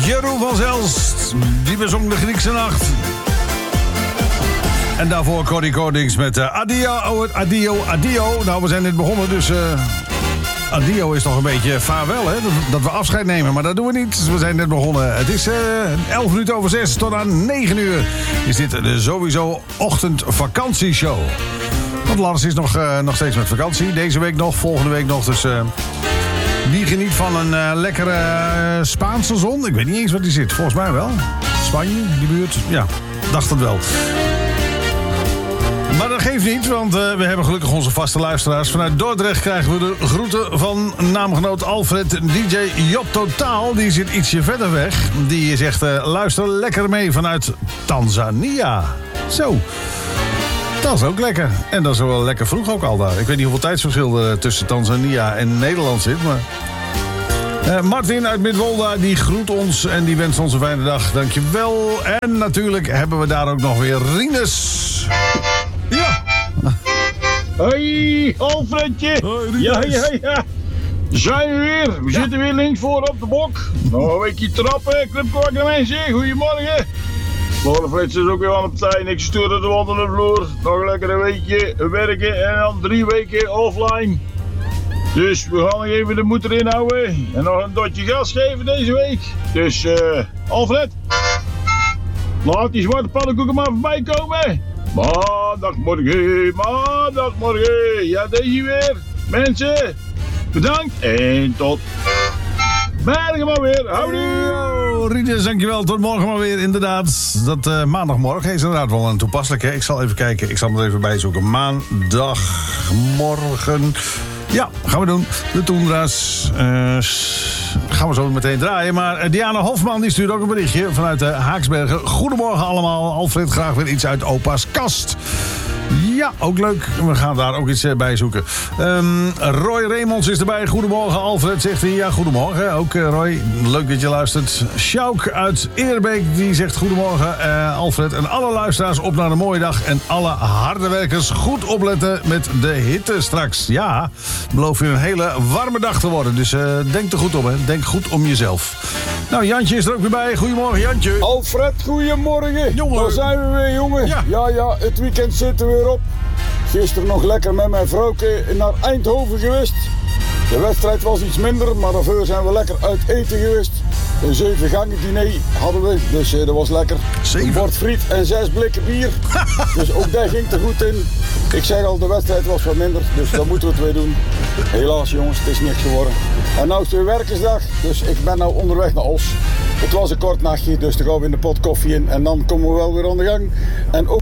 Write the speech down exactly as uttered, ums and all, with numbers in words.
Jeroen van Zelst, die bezong de Griekse nacht. En daarvoor Corrie Cordings met uh, Adio, oh, Adio, Adio. Nou, we zijn net begonnen, dus uh, Adio is toch een beetje vaarwel, hè? Dat, dat we afscheid nemen, maar dat doen we niet. We zijn net begonnen. Het is uh, elf minuten over zes tot aan negen uur. Is dit de sowieso ochtendvakantieshow. Want Lars is nog, uh, nog steeds met vakantie. Deze week nog, volgende week nog, dus... Uh, die geniet van een uh, lekkere uh, Spaanse zon. Ik weet niet eens wat die zit. Volgens mij wel. Spanje, die buurt. Ja, dacht het wel. Maar dat geeft niet, want uh, we hebben gelukkig onze vaste luisteraars. Vanuit Dordrecht krijgen we de groeten van naamgenoot Alfred. D J Job Totaal, die zit ietsje verder weg. Die zegt, uh, luister lekker mee vanuit Tanzania. Zo. Dat is ook lekker. En dat is wel lekker vroeg ook al daar. Ik weet niet hoeveel tijdsverschil er tussen Tanzania en Nederland zit, maar... Uh, Martin uit Midwolda, die groet ons en die wenst ons een fijne dag. Dankjewel. En natuurlijk hebben we daar ook nog weer Rinus. Ja. Hoi, Alfredje. Hoi, ja, ja, ja. Zijn we weer. We ja. zitten weer links voor op de bok. Nog een weekje trappen. Clubkwakker mensen. Goedemorgen. Floreflits is ook weer aan de partij. Niks sturen de wand op de vloer. Nog lekker een weekje werken en dan drie weken offline. Dus we gaan nog even de moed erin houden. En nog een dotje gas geven deze week. Dus uh, Alfred. Laat die zwarte pannenkoeken maar voorbij komen. Maandagmorgen, maandagmorgen. Ja, deze weer. Mensen, bedankt. En tot morgen maar weer. Houdoe. Rinus, dankjewel. Tot morgen maar weer. Inderdaad, dat uh, maandagmorgen is inderdaad wel een toepasselijk. Hè? Ik zal even kijken. Ik zal het er even bij zoeken. Maandagmorgen. Ja, gaan we doen. De Toendra's uh, gaan we zo meteen draaien. Maar uh, Diana Hofman die stuurt ook een berichtje vanuit uh, Haaksbergen. Goedemorgen allemaal. Alfred, graag weer iets uit opa's kast. Ja, ook leuk. We gaan daar ook iets bij zoeken. Um, Roy Remonds is erbij. Goedemorgen, Alfred, zegt hij. Ja, goedemorgen. Ook uh, Roy, leuk dat je luistert. Sjouk uit Eerbeek, die zegt goedemorgen, uh, Alfred. En alle luisteraars op naar een mooie dag. En alle harde werkers goed opletten met de hitte straks. Ja, beloof je een hele warme dag te worden. Dus uh, denk er goed om, hè. Denk goed om jezelf. Nou, Jantje is er ook weer bij. Goedemorgen, Jantje. Alfred, goedemorgen. Jongen. Daar zijn we weer, jongen. Ja, ja, ja het weekend zit er weer op. Gisteren nog lekker met mijn vrouwke naar Eindhoven geweest. De wedstrijd was iets minder, maar daarvoor zijn we lekker uit eten geweest. Een zeven gangen diner hadden we, dus uh, dat was lekker. Zeven? Een bord friet en zes blikken bier. Dus ook daar ging er goed in. Ik zeg al, de wedstrijd was wat minder, dus dat moeten we het weer doen. Helaas jongens, het is niks geworden. En nou is het weer werkersdag, dus ik ben nou onderweg naar Os. Het was een kort nachtje, dus dan gaan we in de pot koffie in en dan komen we wel weer aan de gang. En ook